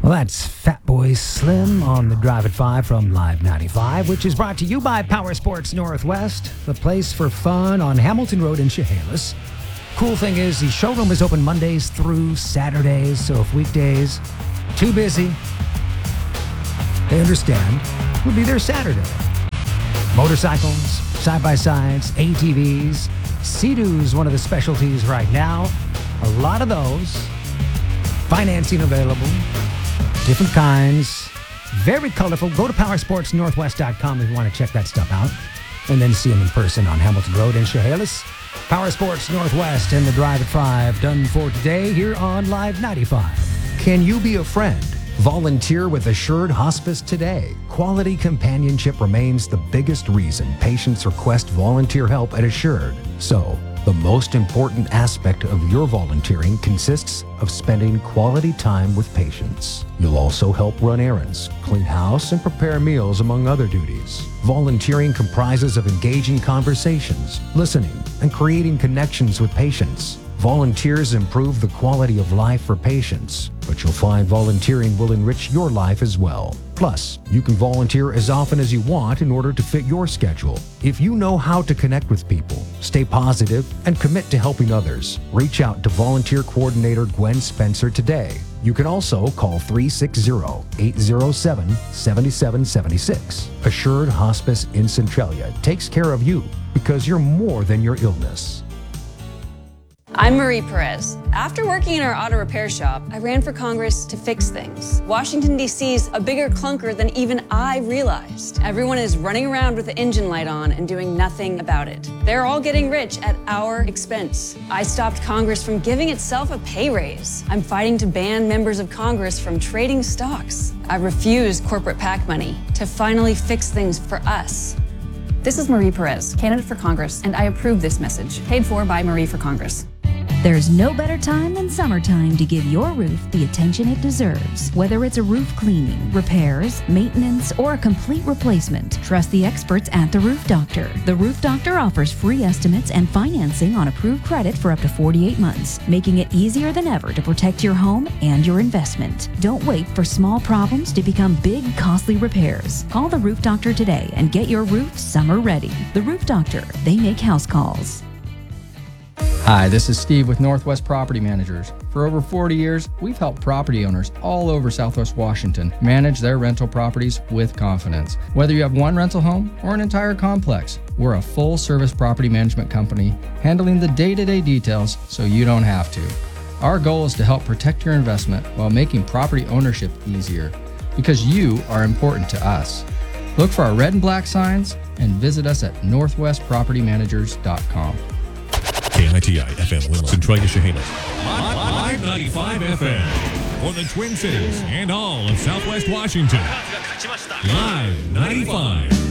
Well, that's Fatboy Slim on the Drive at 5 from Live 95, which is brought to you by Power Sports Northwest, the place for fun on Hamilton Road in Chehalis. Cool thing is, the showroom is open Mondays through Saturdays, so if weekdays too busy, they understand. We'll be there Saturday. Motorcycles, side-by-sides, ATVs. Sea-Doo's one of the specialties right now. A lot of those. Financing available. Different kinds. Very colorful. Go to powersportsnorthwest.com if you want to check that stuff out. And then see them in person on Hamilton Road in Chehalis. Power Sports Northwest and the Drive at 5 done for today here on Live 95. Can you be a friend? Volunteer with Assured Hospice today. Quality companionship remains the biggest reason patients request volunteer help at Assured. So, the most important aspect of your volunteering consists of spending quality time with patients. You'll also help run errands, clean house, and prepare meals, among other duties. Volunteering comprises of engaging conversations, listening, and creating connections with patients. Volunteers improve the quality of life for patients, but you'll find volunteering will enrich your life as well. Plus, you can volunteer as often as you want in order to fit your schedule. If you know how to connect with people, stay positive, and commit to helping others, reach out to Volunteer Coordinator Gwen Spencer today. You can also call 360-807-7776. Assured Hospice in Centralia takes care of you because you're more than your illness. I'm Marie Perez. After working in our auto repair shop, I ran for Congress to fix things. Washington, D.C. is a bigger clunker than even I realized. Everyone is running around with the engine light on and doing nothing about it. They're all getting rich at our expense. I stopped Congress from giving itself a pay raise. I'm fighting to ban members of Congress from trading stocks. I refuse corporate PAC money to finally fix things for us. This is Marie Perez, candidate for Congress, and I approve this message, paid for by Marie for Congress. There's no better time than summertime to give your roof the attention it deserves. Whether it's a roof cleaning, repairs, maintenance, or a complete replacement, trust the experts at The Roof Doctor. The Roof Doctor offers free estimates and financing on approved credit for up to 48 months, making it easier than ever to protect your home and your investment. Don't wait for small problems to become big, costly repairs. Call The Roof Doctor today and get your roof summer ready. The Roof Doctor, they make house calls. Hi, this is Steve with Northwest Property Managers. For over 40 years, we've helped property owners all over Southwest Washington manage their rental properties with confidence. Whether you have one rental home or an entire complex, we're a full-service property management company handling the day-to-day details so you don't have to. Our goal is to help protect your investment while making property ownership easier, because you are important to us. Look for our red and black signs and visit us at northwestpropertymanagers.com. KITI FM Lima, Centralia, Chehalis. Live 95 FM for the Twin Cities and all of Southwest Washington. Live 95.